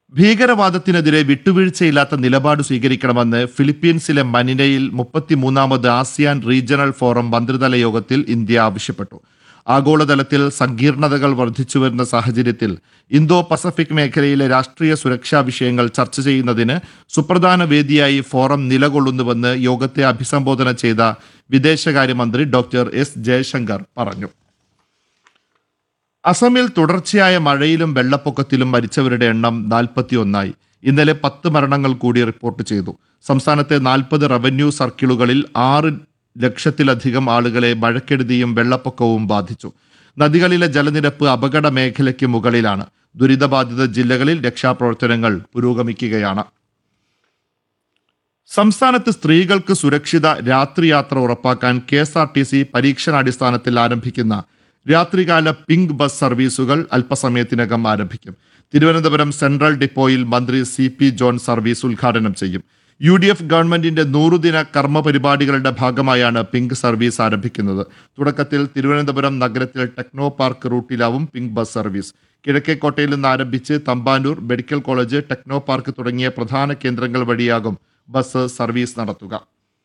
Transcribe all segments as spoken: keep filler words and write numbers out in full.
ഭീകരവാദത്തിനെതിരെ വിട്ടുവീഴ്ചയില്ലാത്ത നിലപാട് സ്വീകരിക്കണമെന്ന് ഫിലിപ്പീൻസിലെ മനിലയിൽ മുപ്പത്തിമൂന്നാമത് ആസിയാൻ റീജിയണൽ ഫോറം മന്ത്രിതല യോഗത്തിൽ ഇന്ത്യ ആവശ്യപ്പെട്ടു. ആഗോളതലത്തിൽ സങ്കീർണതകൾ വർദ്ധിച്ചുവരുന്ന സാഹചര്യത്തിൽ ഇന്തോ പസഫിക് മേഖലയിലെ രാഷ്ട്രീയ സുരക്ഷാ വിഷയങ്ങൾ ചർച്ച ചെയ്യുന്നതിന് സുപ്രധാന വേദിയായി ഫോറം നിലകൊള്ളുന്നുവെന്ന് യോഗത്തെ അഭിസംബോധന ചെയ്ത വിദേശകാര്യമന്ത്രി ഡോക്ടർ എസ് ജയശങ്കർ പറഞ്ഞു. അസമിൽ തുടർച്ചയായ മഴയിലും വെള്ളപ്പൊക്കത്തിലും മരിച്ചവരുടെ എണ്ണം നാൽപ്പത്തിയൊന്നായി. ഇന്നലെ പത്ത് മരണങ്ങൾ കൂടി റിപ്പോർട്ട് ചെയ്തു. സംസ്ഥാനത്തെ നാൽപ്പത് റവന്യൂ സർക്കിളുകളിൽ ആറ് ലക്ഷത്തിലധികം ആളുകളെ മഴക്കെടുതിയും വെള്ളപ്പൊക്കവും ബാധിച്ചു. നദികളിലെ ജലനിരപ്പ് അപകട മേഖലയ്ക്ക് മുകളിലാണ്. ദുരിതബാധിത ജില്ലകളിൽ രക്ഷാപ്രവർത്തനങ്ങൾ പുരോഗമിക്കുകയാണ്. സംസ്ഥാനത്ത് സ്ത്രീകൾക്ക് സുരക്ഷിത രാത്രിയാത്ര ഉറപ്പാക്കാൻ K S R T C പരീക്ഷണാടിസ്ഥാനത്തിൽ ആരംഭിക്കുന്ന രാത്രികാല പിങ്ക് ബസ് സർവീസുകൾ അല്പസമയത്തിനകം ആരംഭിക്കും. തിരുവനന്തപുരം സെൻട്രൽ ഡിപ്പോയിൽ മന്ത്രി സി പി ജോൺ സർവീസ് ഉദ്ഘാടനം ചെയ്യും. യു ഡി എഫ് ഗവൺമെന്റിന്റെ നൂറുദിന കർമ്മ പരിപാടികളുടെ ഭാഗമായാണ് പിങ്ക് സർവീസ് ആരംഭിക്കുന്നത്. തുടക്കത്തിൽ തിരുവനന്തപുരം നഗരത്തിൽ techno park റൂട്ടിലാവും pink bus service. കിഴക്കേക്കോട്ടയിൽ നിന്ന് ആരംഭിച്ച് Thampanoor, medical college, techno park തുടങ്ങിയ പ്രധാന കേന്ദ്രങ്ങൾ വഴിയാകും ബസ് സർവീസ് നടത്തുക.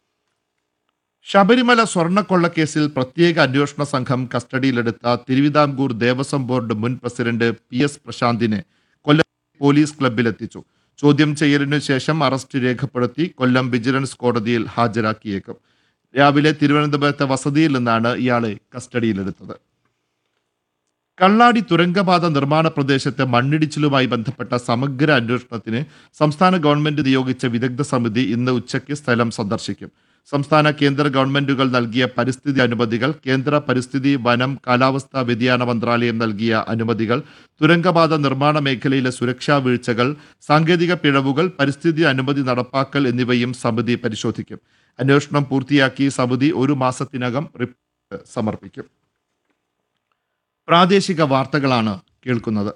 ശബരിമല സ്വർണ്ണക്കൊള്ളക്കേസിൽ പ്രത്യേക അന്വേഷണ സംഘം കസ്റ്റഡിയിലെടുത്ത തിരുവിതാംകൂർ ദേവസ്വം ബോർഡ് മുൻ പ്രസിഡന്റ് പി എസ് പ്രശാന്തിനെ കൊല്ലം പോലീസ് ക്ലബ്ബിലെത്തിച്ചു. ചോദ്യം ചെയ്യലിനു ശേഷം അറസ്റ്റ് രേഖപ്പെടുത്തി കൊല്ലം വിജിലൻസ് കോടതിയിൽ ഹാജരാക്കിയേക്കും. രാവിലെ തിരുവനന്തപുരത്തെ വസതിയിൽ നിന്നാണ് ഇയാളെ കസ്റ്റഡിയിലെടുത്തത്. കള്ളാടി തുരങ്കപാത നിർമ്മാണ പ്രദേശത്തെ മണ്ണിടിച്ചിലുമായി ബന്ധപ്പെട്ട സമഗ്ര അന്വേഷണത്തിന് സംസ്ഥാന ഗവൺമെന്റ് നിയോഗിച്ച വിദഗ്ധ സമിതി ഇന്ന് ഉച്ചയ്ക്ക് സ്ഥലം സന്ദർശിക്കും. സംസ്ഥാന കേന്ദ്ര ഗവൺമെന്റുകൾ നൽകിയ പരിസ്ഥിതി അനുമതികൾ, കേന്ദ്ര പരിസ്ഥിതി വനം കാലാവസ്ഥാ വ്യതിയാന മന്ത്രാലയം നൽകിയ അനുമതികൾ, തുരങ്കപാത നിർമ്മാണ മേഖലയിലെ സുരക്ഷാ വീഴ്ചകൾ, സാങ്കേതിക പിഴവുകൾ, പരിസ്ഥിതി അനുമതി നടപ്പാക്കൽ എന്നിവയും സമിതി പരിശോധിക്കും. അന്വേഷണം പൂർത്തിയാക്കി സമിതി ഒരു മാസത്തിനകം റിപ്പോർട്ട് സമർപ്പിക്കും. പ്രാദേശിക വാർത്തകളാണ് കേൾക്കുന്നത്.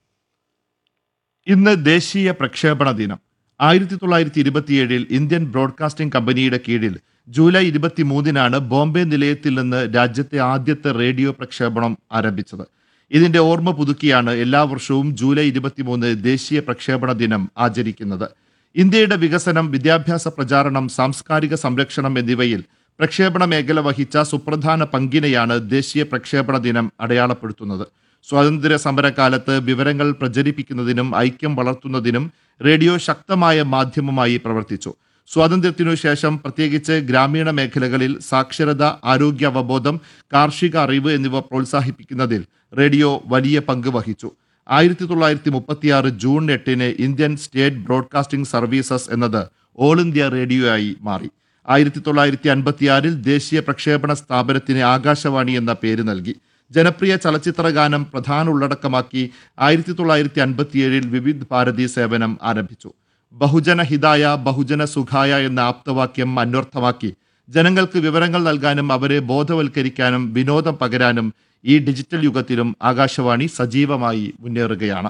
ഇന്ന് ദേശീയ പ്രക്ഷേപണ ദിനം. ആയിരത്തി തൊള്ളായിരത്തി ഇരുപത്തിയേഴിൽ ഇന്ത്യൻ ബ്രോഡ്കാസ്റ്റിംഗ് കമ്പനിയുടെ കീഴിൽ ജൂലൈ ഇരുപത്തിമൂന്നിനാണ് ബോംബെ നിലയത്തിൽ നിന്ന് രാജ്യത്തെ ആദ്യത്തെ റേഡിയോ പ്രക്ഷേപണം ആരംഭിച്ചത്. ഇതിന്റെ ഓർമ്മ പുതുക്കിയാണ് എല്ലാ വർഷവും ജൂലൈ ഇരുപത്തിമൂന്ന് ദേശീയ പ്രക്ഷേപണ ദിനം ആചരിക്കുന്നത്. ഇന്ത്യയുടെ വികസനം, വിദ്യാഭ്യാസ പ്രചാരണം, സാംസ്കാരിക സംരക്ഷണം എന്നിവയിൽ പ്രക്ഷേപണ മേഖല വഹിച്ച സുപ്രധാന പങ്കിനെയാണ് ദേശീയ പ്രക്ഷേപണ ദിനം അടയാളപ്പെടുത്തുന്നത്. സ്വാതന്ത്ര്യ സമരകാലത്ത് വിവരങ്ങൾ പ്രചരിപ്പിക്കുന്നതിനും ഐക്യം വളർത്തുന്നതിനും റേഡിയോ ശക്തമായ മാധ്യമമായി പ്രവർത്തിച്ചു. സ്വാതന്ത്ര്യത്തിനു ശേഷം പ്രത്യേകിച്ച് ഗ്രാമീണ മേഖലകളിൽ സാക്ഷരത, ആരോഗ്യ അവബോധം, കാർഷിക അറിവ് എന്നിവ പ്രോത്സാഹിപ്പിക്കുന്നതിൽ റേഡിയോ വലിയ പങ്ക് വഹിച്ചു. ആയിരത്തി തൊള്ളായിരത്തി മുപ്പത്തിയാറ് ജൂൺ എട്ടിന് ഇന്ത്യൻ സ്റ്റേറ്റ് ബ്രോഡ്കാസ്റ്റിംഗ് സർവീസസ് എന്നത് ഓൾ ഇന്ത്യ റേഡിയോ ആയി മാറി. ആയിരത്തി തൊള്ളായിരത്തി അൻപത്തിയാറിൽ ദേശീയ പ്രക്ഷേപണ സ്ഥാപനത്തിന് ആകാശവാണി എന്ന പേര് നൽകി. ജനപ്രിയ ചലച്ചിത്ര ഗാനം പ്രധാന ഉള്ളടക്കമാക്കി ആയിരത്തി തൊള്ളായിരത്തി അൻപത്തിയേഴിൽ വിവിധ് ഭാരതി സേവനം ആരംഭിച്ചു. ബഹുജന ഹിതായ ബഹുജന സുഖായ എന്ന ആപ്തവാക്യം അന്വർത്ഥമാക്കി ജനങ്ങൾക്ക് വിവരങ്ങൾ നൽകാനും അവരെ ബോധവൽക്കരിക്കാനും വിനോദം പകരാനും ഈ ഡിജിറ്റൽ യുഗത്തിലും ആകാശവാണി സജീവമായി മുന്നേറുകയാണ്.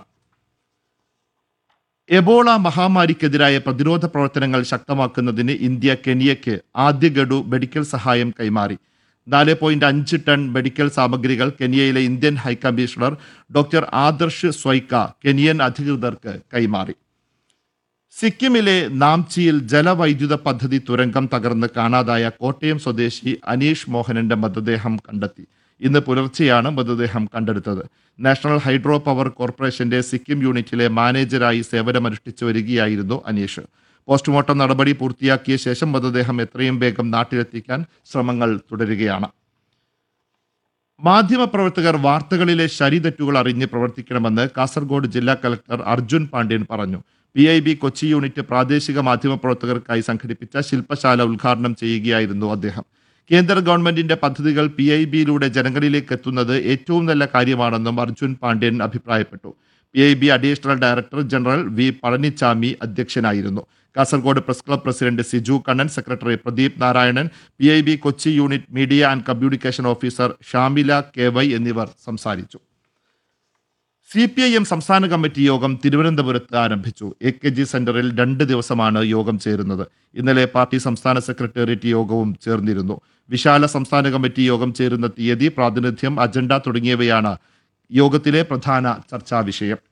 എബോള മഹാമാരിക്കെതിരായ പ്രതിരോധ പ്രവർത്തനങ്ങൾ ശക്തമാക്കുന്നതിന് ഇന്ത്യ കെനിയയ്ക്ക് ആദ്യ ഗഡു മെഡിക്കൽ സഹായം കൈമാറി. നാല് പോയിന്റ് അഞ്ച് ടൺ മെഡിക്കൽ സാമഗ്രികൾ കെനിയയിലെ Indian high commissioner doctor Adarsh Swaika Kenyan അധികൃതർക്ക് കൈമാറി. സിക്കിമിലെ നാംചിയിൽ ജലവൈദ്യുത പദ്ധതി തുരങ്കം തകർന്ന് കാണാതായ കോട്ടയം സ്വദേശി അനീഷ് മോഹനന്റെ മൃതദേഹം കണ്ടെത്തി. ഇന്ന് പുലർച്ചെയാണ് മൃതദേഹം കണ്ടെടുത്തത്. നാഷണൽ ഹൈഡ്രോ പവർ കോർപ്പറേഷന്റെ സിക്കിം യൂണിറ്റിലെ മാനേജരായി സേവനമനുഷ്ഠിച്ചു വരികയായിരുന്നു അനീഷ്. പോസ്റ്റ്മോർട്ടം നടപടി പൂർത്തിയാക്കിയ ശേഷം മൃതദേഹം എത്രയും വേഗം നാട്ടിലെത്തിക്കാൻ ശ്രമങ്ങൾ തുടരുകയാണ്. മാധ്യമപ്രവർത്തകർ വാർത്തകളിലെ ശരിതെറ്റുകൾ അറിഞ്ഞ് പ്രവർത്തിക്കണമെന്ന് കാസർഗോഡ് ജില്ലാ കലക്ടർ അർജുൻ പാണ്ഡ്യൻ പറഞ്ഞു. P I B Kochi unit പ്രാദേശിക മാധ്യമപ്രവർത്തകർക്കായി സംഘടിപ്പിച്ച ശില്പശാല ഉദ്ഘാടനം ചെയ്യുകയായിരുന്നു അദ്ദേഹം. കേന്ദ്ര ഗവൺമെന്റിന്റെ പദ്ധതികൾ പി ഐ ബിയിലൂടെ ജനങ്ങളിലേക്ക് എത്തുന്നത് ഏറ്റവും നല്ല കാര്യമാണെന്നും അർജുൻ പാണ്ഡ്യൻ അഭിപ്രായപ്പെട്ടു. P I B additional director general V Palaniswami അധ്യക്ഷനായിരുന്നു. Kasaragod press club president Siju Kannan, secretary Pradeep Narayanan, P I B Kochi unit media and communication officer Shamila K Y എന്നിവർ സംസാരിച്ചു. സി പി ഐ എം സംസ്ഥാന കമ്മിറ്റി യോഗം തിരുവനന്തപുരത്ത് ആരംഭിച്ചു. എ കെ ജി സെന്ററിൽ രണ്ട് ദിവസമാണ് യോഗം ചേരുന്നത്. ഇന്നലെ പാർട്ടി സംസ്ഥാന സെക്രട്ടേറിയറ്റ് യോഗവും ചേർന്നിരുന്നു. വിശാല സംസ്ഥാന കമ്മിറ്റി യോഗം ചേരുന്ന തീയതി, പ്രാതിനിധ്യം, അജണ്ട തുടങ്ങിയവയാണ് യോഗത്തിലെ പ്രധാന ചർച്ചാ വിഷയം.